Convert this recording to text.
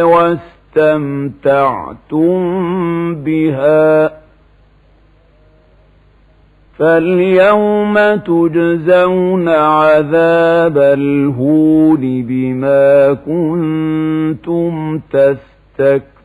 واستمتعتم بها فاليوم تجزون عذاب الهون بما كنتم تستكبرون